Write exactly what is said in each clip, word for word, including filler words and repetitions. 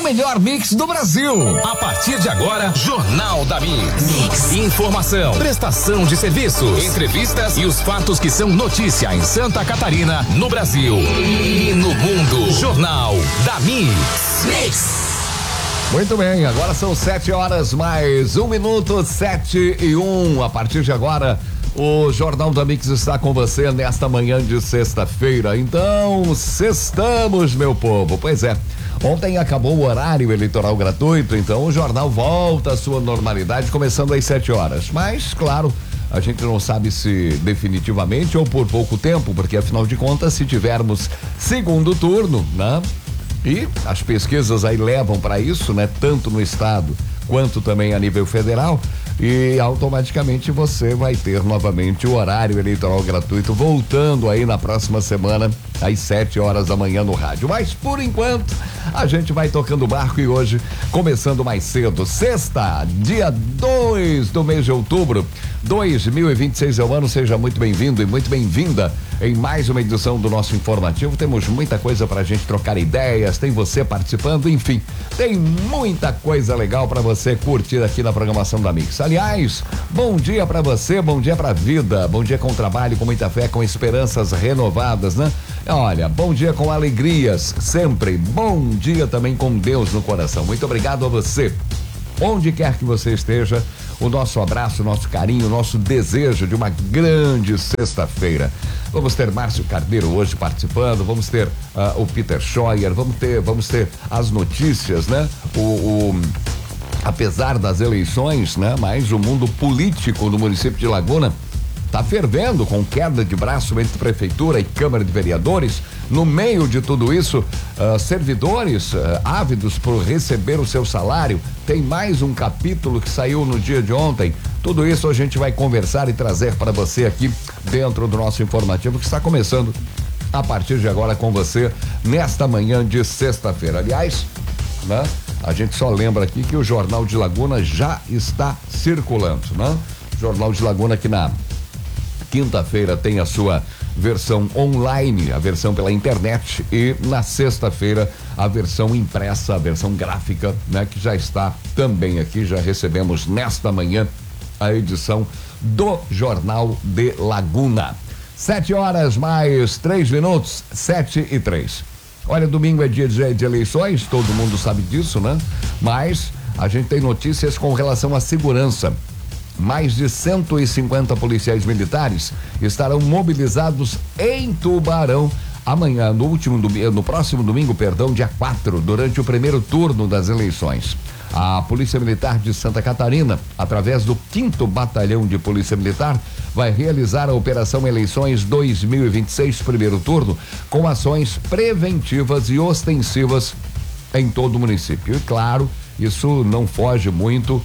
melhor mix do Brasil. A partir de agora, Jornal da Mix. Mix. Informação, prestação de serviços, entrevistas e os fatos que são notícia em Santa Catarina, no Brasil e no mundo. Jornal da Mix. Mix. Muito bem, agora são sete horas mais um minuto, sete e um. A partir de agora, o Jornal da Mix está com você nesta manhã de sexta-feira. Então, sextamos, meu povo. Pois é, ontem acabou o horário eleitoral gratuito, então o jornal volta à sua normalidade, começando às sete horas. Mas, claro, a gente não sabe se definitivamente ou por pouco tempo, porque afinal de contas, se tivermos segundo turno, né? E as pesquisas aí levam para isso, né? Tanto no estado quanto também a nível federal, e automaticamente você vai ter novamente o horário eleitoral gratuito voltando aí na próxima semana às sete horas da manhã no rádio. Mas por enquanto a gente vai tocando o barco e hoje começando mais cedo, sexta, dia dois do mês de outubro, dois mil e vinte e seis é o ano. Seja muito bem-vindo e muito bem-vinda em mais uma edição do nosso informativo. Temos muita coisa pra gente trocar ideias, tem você participando, enfim, tem muita coisa legal pra você curtir aqui na programação da Mix. Aliás, bom dia pra você, bom dia pra vida, bom dia com trabalho, com muita fé, com esperanças renovadas, né? Olha, bom dia com alegrias, sempre, bom dia também com Deus no coração. Muito obrigado a você, onde quer que você esteja, o nosso abraço, o nosso carinho, o nosso desejo de uma grande sexta-feira. Vamos ter Márcio Carneiro hoje participando, vamos ter uh, o Peter Scheuer, vamos ter, vamos ter as notícias, né? O, o apesar das eleições, né? Mas o mundo político do município de Laguna tá fervendo, com queda de braço entre prefeitura e Câmara de Vereadores. No meio de tudo isso, uh, servidores uh, ávidos por receber o seu salário. Tem mais um capítulo que saiu no dia de ontem. Tudo isso a gente vai conversar e trazer para você aqui dentro do nosso informativo, que está começando a partir de agora com você nesta manhã de sexta-feira. Aliás, né? A gente só lembra aqui que o Jornal de Laguna já está circulando, né? Jornal de Laguna que na quinta-feira tem a sua versão online, a versão pela internet, e na sexta-feira a versão impressa, a versão gráfica, né? Que já está também aqui, já recebemos nesta manhã a edição do Jornal de Laguna. Sete horas mais três minutos, sete e três. Olha, domingo é dia de, de eleições, todo mundo sabe disso, né? Mas a gente tem notícias com relação à segurança. Mais de cento e cinquenta policiais militares estarão mobilizados em Tubarão amanhã, no último domingo, no próximo domingo, perdão, dia quatro, durante o primeiro turno das eleições. A Polícia Militar de Santa Catarina, através do quinto Batalhão de Polícia Militar, vai realizar a Operação Eleições dois mil e vinte e seis, primeiro turno, com ações preventivas e ostensivas em todo o município. E claro, isso não foge muito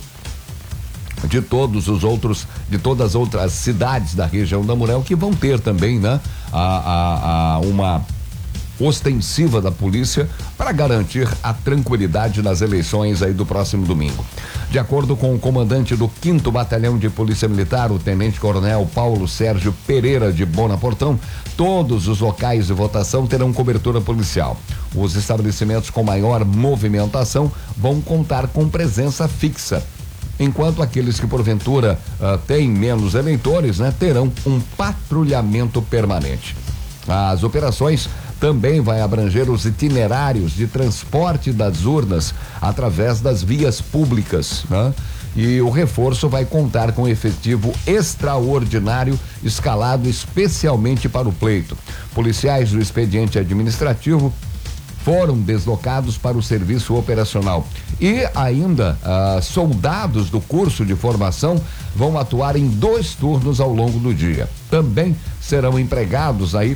de todos os outros, de todas as outras cidades da região da Murel, que vão ter também, né? A, a, a uma ostensiva da polícia para garantir a tranquilidade nas eleições aí do próximo domingo. De acordo com o comandante do quinto Batalhão de Polícia Militar, o Tenente-Coronel Paulo Sérgio Pereira de Bonaportão, todos os locais de votação terão cobertura policial. Os estabelecimentos com maior movimentação vão contar com presença fixa, enquanto aqueles que porventura uh, têm menos eleitores, né, terão um patrulhamento permanente. As operações também vai abranger os itinerários de transporte das urnas através das vias públicas, né? E o reforço vai contar com efetivo extraordinário escalado especialmente para o pleito. Policiais do expediente administrativo foram deslocados para o serviço operacional e ainda ah, soldados do curso de formação vão atuar em dois turnos ao longo do dia. Também serão empregados aí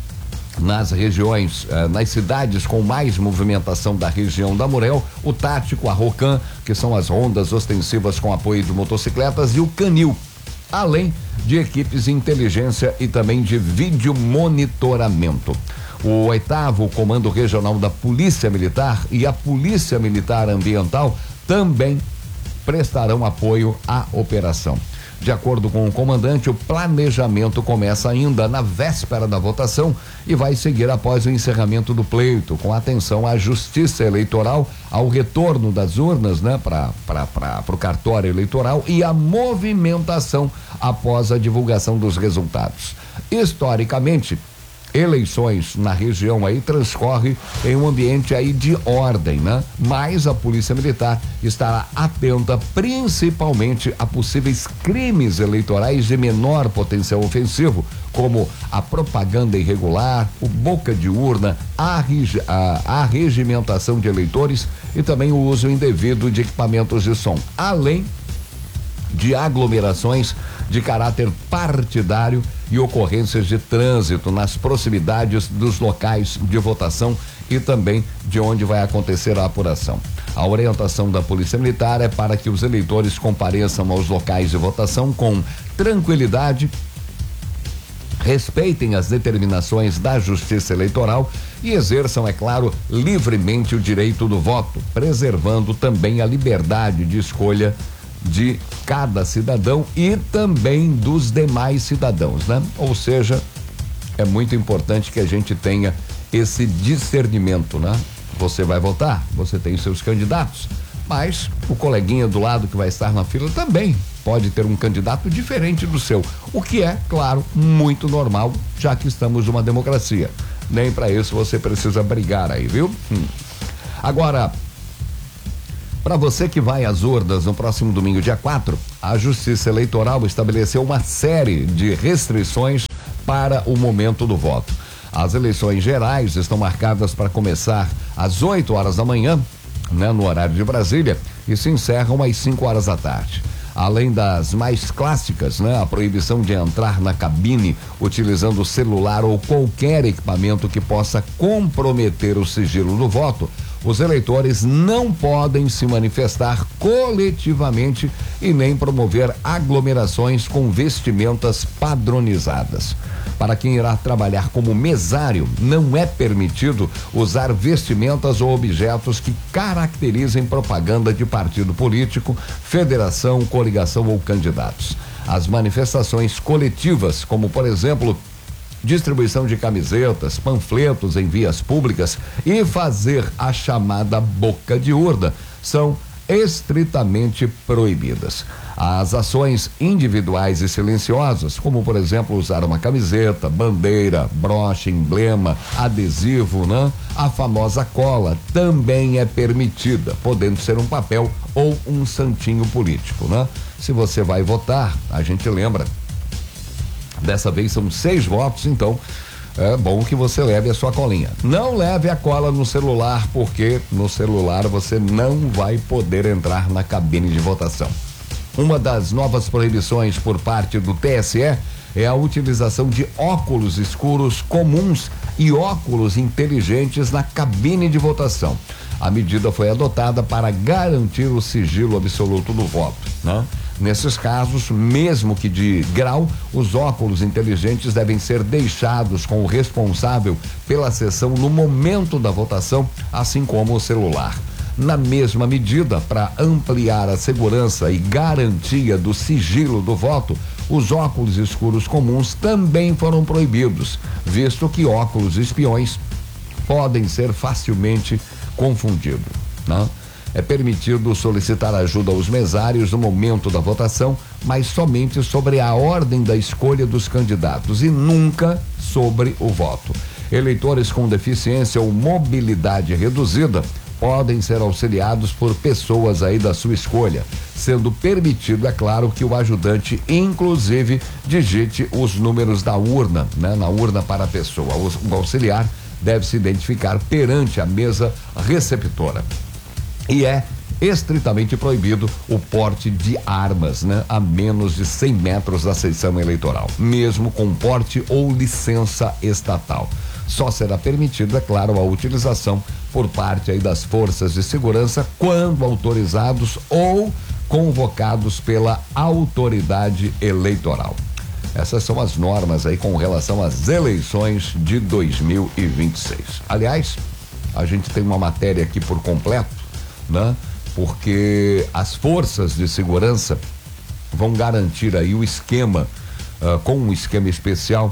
nas regiões, eh, nas cidades com mais movimentação da região da Murel, o tático, a Rocan, que são as rondas ostensivas com apoio de motocicletas, e o Canil, além de equipes de inteligência e também de vídeo monitoramento. O oitavo Comando Regional da Polícia Militar e a Polícia Militar Ambiental também prestarão apoio à operação. De acordo com o comandante, o planejamento começa ainda na véspera da votação e vai seguir após o encerramento do pleito, com atenção à justiça eleitoral, ao retorno das urnas, né, para para o cartório eleitoral e a movimentação após a divulgação dos resultados. Historicamente, eleições na região aí transcorre em um ambiente aí de ordem, né? Mas a Polícia Militar estará atenta principalmente a possíveis crimes eleitorais de menor potencial ofensivo, como a propaganda irregular, o boca de urna, a, a, a regimentação de eleitores e também o uso indevido de equipamentos de som, além de aglomerações de caráter partidário e ocorrências de trânsito nas proximidades dos locais de votação e também de onde vai acontecer a apuração. A orientação da Polícia Militar é para que os eleitores compareçam aos locais de votação com tranquilidade, respeitem as determinações da Justiça Eleitoral e exerçam, é claro, livremente o direito do voto, preservando também a liberdade de escolha de cada cidadão e também dos demais cidadãos, né? Ou seja, é muito importante que a gente tenha esse discernimento, né? Você vai votar, você tem seus candidatos, mas o coleguinha do lado que vai estar na fila também pode ter um candidato diferente do seu, o que é, claro, muito normal, já que estamos numa democracia. Nem para isso você precisa brigar aí, viu? Hum. Agora, para você que vai às urnas no próximo domingo, dia quatro, a Justiça Eleitoral estabeleceu uma série de restrições para o momento do voto. As eleições gerais estão marcadas para começar às oito horas da manhã, né, no horário de Brasília, e se encerram às cinco horas da tarde. Além das mais clássicas, né, a proibição de entrar na cabine utilizando o celular ou qualquer equipamento que possa comprometer o sigilo do voto, os eleitores não podem se manifestar coletivamente e nem promover aglomerações com vestimentas padronizadas. Para quem irá trabalhar como mesário, não é permitido usar vestimentas ou objetos que caracterizem propaganda de partido político, federação, coligação ou candidatos. As manifestações coletivas, como por exemplo, distribuição de camisetas, panfletos em vias públicas e fazer a chamada boca de urna, são estritamente proibidas. As ações individuais e silenciosas, como por exemplo usar uma camiseta, bandeira, broche, emblema, adesivo, né? A famosa cola também é permitida, podendo ser um papel ou um santinho político, né? Se você vai votar, a gente lembra, dessa vez são seis votos, então é bom que você leve a sua colinha. Não leve a cola no celular, porque no celular você não vai poder entrar na cabine de votação. Uma das novas proibições por parte do T S E é a utilização de óculos escuros comuns e óculos inteligentes na cabine de votação. A medida foi adotada para garantir o sigilo absoluto do voto, né? Nesses casos, mesmo que de grau, os óculos inteligentes devem ser deixados com o responsável pela sessão no momento da votação, assim como o celular. Na mesma medida, para ampliar a segurança e garantia do sigilo do voto, os óculos escuros comuns também foram proibidos, visto que óculos espiões podem ser facilmente confundidos, né? É permitido solicitar ajuda aos mesários no momento da votação, mas somente sobre a ordem da escolha dos candidatos e nunca sobre o voto. Eleitores com deficiência ou mobilidade reduzida podem ser auxiliados por pessoas aí da sua escolha, sendo permitido, é claro, que o ajudante inclusive digite os números da urna, né, na urna para a pessoa. O auxiliar deve se identificar perante a mesa receptora. E é estritamente proibido o porte de armas, né, a menos de cem metros da sessão eleitoral, mesmo com porte ou licença estatal. Só será permitido, é claro, a utilização por parte aí das forças de segurança quando autorizados ou convocados pela autoridade eleitoral. Essas são as normas aí com relação às eleições de dois mil e vinte e seis. Aliás, a gente tem uma matéria aqui por completo, né? Porque as forças de segurança vão garantir aí o esquema, uh, com um esquema especial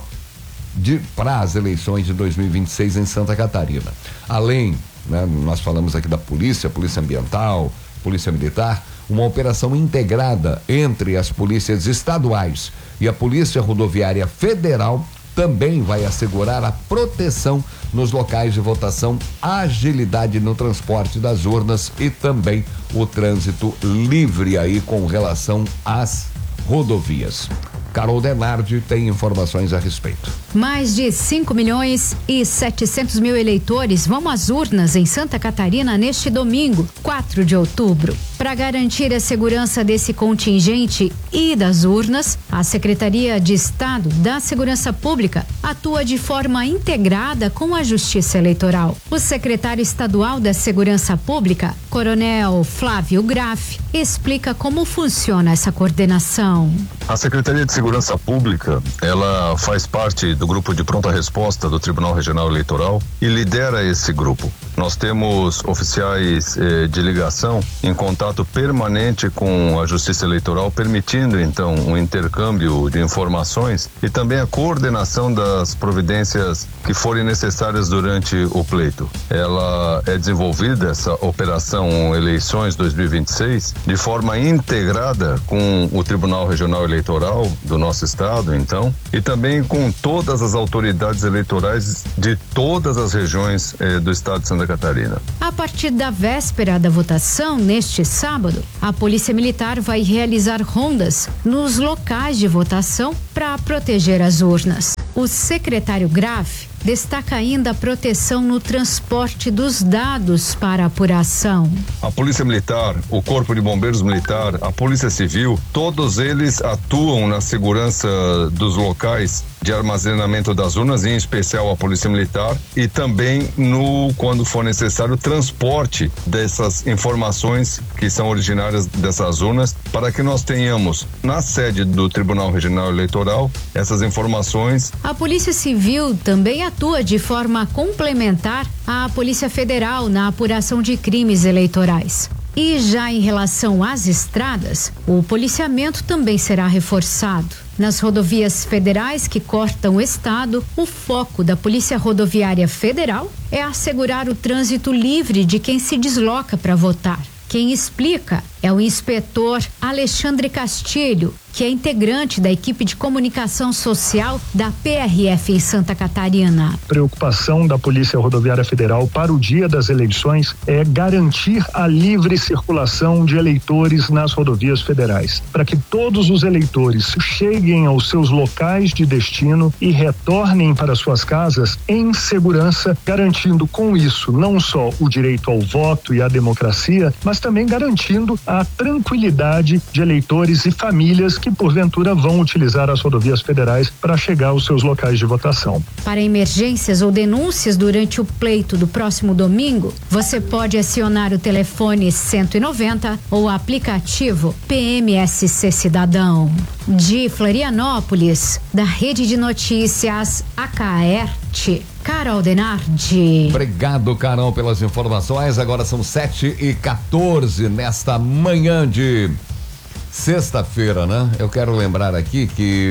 para as eleições de dois mil e vinte e seis em Santa Catarina. Além, né, nós falamos aqui da polícia, polícia ambiental, polícia militar, uma operação integrada entre as polícias estaduais e a Polícia Rodoviária Federal também vai assegurar a proteção nos locais de votação, agilidade no transporte das urnas e também o trânsito livre aí com relação às rodovias. Carol Denardi tem informações a respeito. Mais de cinco milhões e setecentos mil eleitores vão às urnas em Santa Catarina neste domingo, quatro de outubro. Para garantir a segurança desse contingente e das urnas, a Secretaria de Estado da Segurança Pública atua de forma integrada com a Justiça Eleitoral. O secretário estadual da Segurança Pública, Coronel Flávio Graff, explica como funciona essa coordenação. A Secretaria de Segurança Pública, ela faz parte do grupo de pronta resposta do Tribunal Regional Eleitoral e lidera esse grupo. Nós temos oficiais eh, de ligação em contato permanente com a Justiça Eleitoral, permitindo então um intercâmbio de informações e também a coordenação das providências que forem necessárias durante o pleito. Ela é desenvolvida, essa operação Eleições dois mil e vinte e seis, de forma integrada com o Tribunal Regional Eleitoral do nosso estado, então, e também com todas as autoridades eleitorais de todas as regiões eh, do estado de Santa Catarina. A partir da véspera da votação, neste sábado, a Polícia Militar vai realizar rondas nos locais de votação para proteger as urnas. O secretário Graff destaca ainda a proteção no transporte dos dados para apuração. A Polícia Militar, o Corpo de Bombeiros Militar, a Polícia Civil, todos eles atuam na segurança dos locais de armazenamento das urnas, em especial a Polícia Militar, e também no, quando for necessário, o transporte dessas informações que são originárias dessas urnas, para que nós tenhamos na sede do Tribunal Regional Eleitoral essas informações. A Polícia Civil também atua de forma complementar à Polícia Federal na apuração de crimes eleitorais. E já em relação às estradas, o policiamento também será reforçado. Nas rodovias federais que cortam o estado, o foco da Polícia Rodoviária Federal é assegurar o trânsito livre de quem se desloca para votar. Quem explica é o inspetor Alexandre Castilho, que é integrante da equipe de comunicação social da P R F em Santa Catarina. A preocupação da Polícia Rodoviária Federal para o dia das eleições é garantir a livre circulação de eleitores nas rodovias federais, para que todos os eleitores cheguem aos seus locais de destino e retornem para suas casas em segurança, garantindo com isso não só o direito ao voto e à democracia, mas também garantindo a tranquilidade de eleitores e famílias que porventura vão utilizar as rodovias federais para chegar aos seus locais de votação. Para emergências ou denúncias durante o pleito do próximo domingo, você pode acionar o telefone cento e noventa ou o aplicativo P M S C Cidadão. De Florianópolis, da Rede de Notícias A K R T, Carol Denardi. Obrigado, Carol, pelas informações. Agora são sete e quatorze nesta manhã de sexta-feira, né? Eu quero lembrar aqui que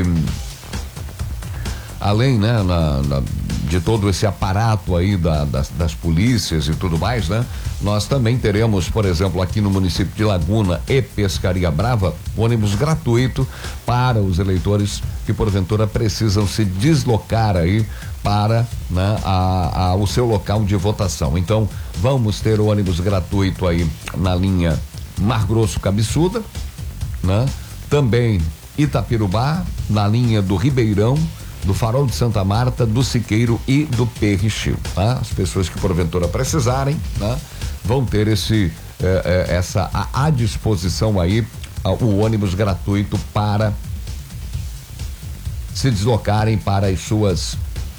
além, né, na, na, de todo esse aparato aí da, das, das polícias e tudo mais, né? Nós também teremos, por exemplo, aqui no município de Laguna e Pescaria Brava, ônibus gratuito para os eleitores que porventura precisam se deslocar aí para, né, a, a, o seu local de votação. Então, vamos ter o ônibus gratuito aí na linha Mar Grosso Cabeçuda, né? Também Itapirubá, na linha do Ribeirão, do Farol de Santa Marta, do Siqueiro e do Perrichil, tá? As pessoas que porventura precisarem, né, vão ter esse eh, eh, essa à disposição aí a, o ônibus gratuito para se deslocarem para as suas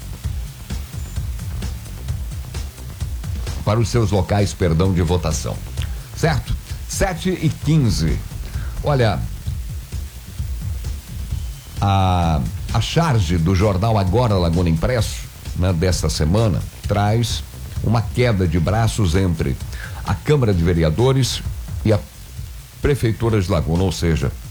para os seus locais, perdão, de votação, certo? Sete e quinze. Olha, a a charge do jornal Agora Laguna Impresso, né, desta semana, traz uma queda de braços entre a Câmara de Vereadores e a Prefeitura de Laguna, ou seja,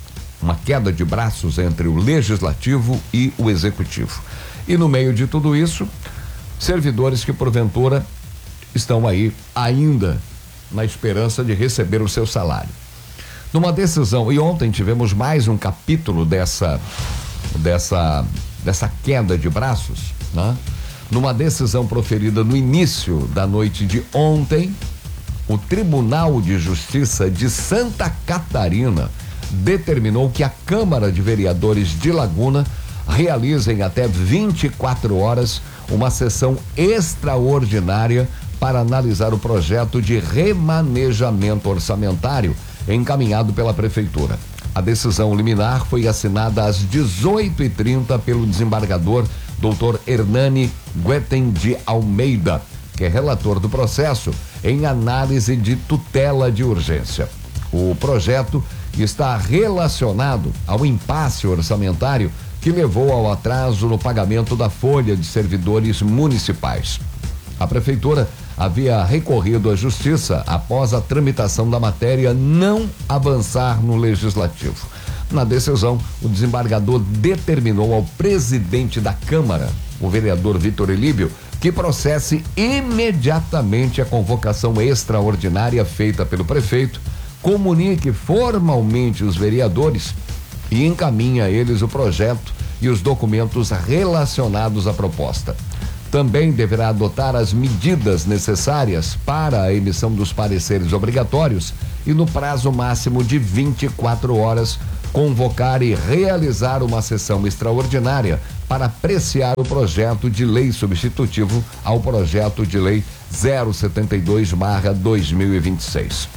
uma queda de braços entre o legislativo e o executivo. E no meio de tudo isso, servidores que porventura estão aí ainda na esperança de receber o seu salário. Numa decisão, e ontem tivemos mais um capítulo dessa dessa dessa queda de braços, né? Numa decisão proferida no início da noite de ontem, o Tribunal de Justiça de Santa Catarina determinou que a Câmara de Vereadores de Laguna realize em até vinte e quatro horas uma sessão extraordinária para analisar o projeto de remanejamento orçamentário encaminhado pela Prefeitura. A decisão liminar foi assinada às dezoito e trinta pelo desembargador doutor Hernani Guetem de Almeida, que é relator do processo em análise de tutela de urgência. O projeto está relacionado ao impasse orçamentário que levou ao atraso no pagamento da folha de servidores municipais. A Prefeitura havia recorrido à Justiça após a tramitação da matéria não avançar no Legislativo. Na decisão, o desembargador determinou ao presidente da Câmara, o vereador Vitor Elíbio, que processe imediatamente a convocação extraordinária feita pelo prefeito, comunique formalmente os vereadores e encaminhe a eles o projeto e os documentos relacionados à proposta. Também deverá adotar as medidas necessárias para a emissão dos pareceres obrigatórios e, no prazo máximo de vinte e quatro horas, convocar e realizar uma sessão extraordinária para apreciar o projeto de lei substitutivo ao projeto de lei zero setenta e dois barra dois mil e vinte e seis.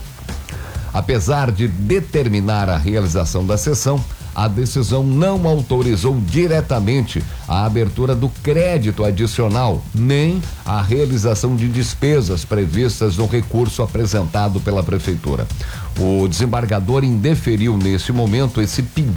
Apesar de determinar a realização da sessão, a decisão não autorizou diretamente a abertura do crédito adicional, nem a realização de despesas previstas no recurso apresentado pela Prefeitura. O desembargador indeferiu nesse momento esse pedido